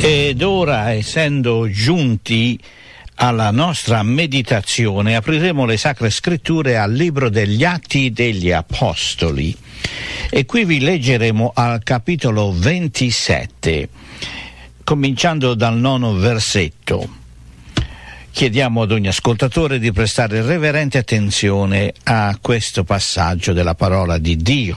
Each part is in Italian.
Ed ora, essendo giunti alla nostra meditazione, apriremo le Sacre Scritture al libro degli Atti degli Apostoli e qui vi leggeremo al capitolo 27, cominciando dal 9 versetto. Chiediamo ad ogni ascoltatore di prestare reverente attenzione a questo passaggio della parola di Dio.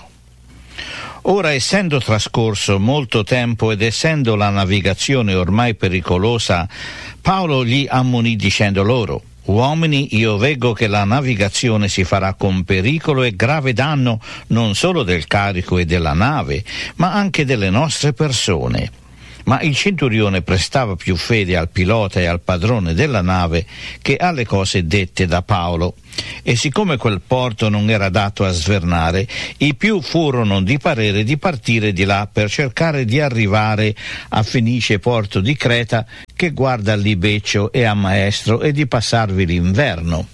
Ora, essendo trascorso molto tempo ed essendo la navigazione ormai pericolosa, Paolo gli ammonì dicendo loro: «Uomini, io veggo che la navigazione si farà con pericolo e grave danno non solo del carico e della nave, ma anche delle nostre persone». Ma il centurione prestava più fede al pilota e al padrone della nave che alle cose dette da Paolo. E siccome quel porto non era dato a svernare, i più furono di parere di partire di là per cercare di arrivare a Fenice, porto di Creta, che guarda a Libeccio e a Maestro, e di passarvi l'inverno.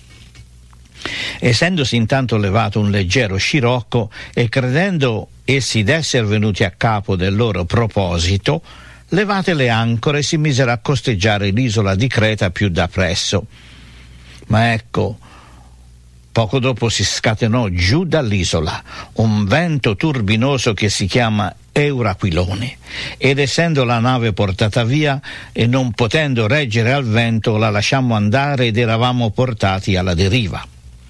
Essendosi intanto levato un leggero scirocco e credendo essi d'esser venuti a capo del loro proposito, levate le ancore, si misero a costeggiare l'isola di Creta più da presso. Ma ecco, poco dopo si scatenò giù dall'isola un vento turbinoso che si chiama Euraquilone, ed essendo la nave portata via e non potendo reggere al vento, la lasciammo andare ed eravamo portati alla deriva.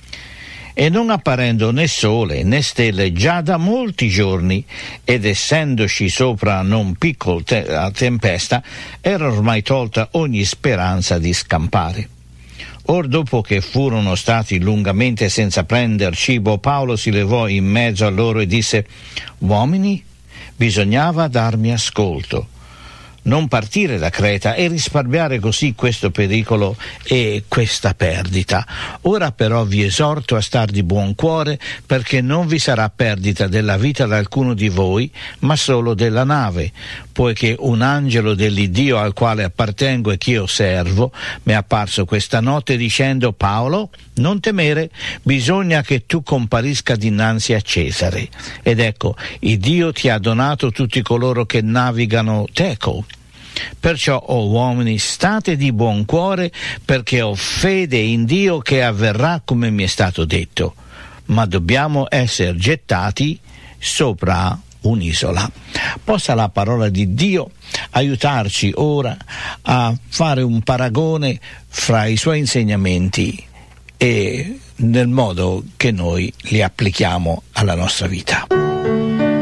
E non apparendo né sole né stelle già da molti giorni, ed essendoci sopra non piccola tempesta, era ormai tolta ogni speranza di scampare. Or dopo che furono stati lungamente senza prender cibo, Paolo si levò in mezzo a loro e disse: «Uomini, bisognava darmi ascolto, non partire da Creta e risparmiare così questo pericolo e questa perdita. Ora però vi esorto a star di buon cuore, perché non vi sarà perdita della vita di alcuno di voi, ma solo della nave, poiché un angelo dell'Iddio al quale appartengo e che io servo mi è apparso questa notte dicendo: Paolo, non temere, bisogna che tu comparisca dinanzi a Cesare. Ed ecco, il Dio ti ha donato tutti coloro che navigano teco. Perciò, o uomini, state di buon cuore, perché ho fede in Dio che avverrà come mi è stato detto. Ma dobbiamo essere gettati sopra un'isola». Possa la parola di Dio aiutarci ora a fare un paragone fra i suoi insegnamenti e nel modo che noi li applichiamo alla nostra vita.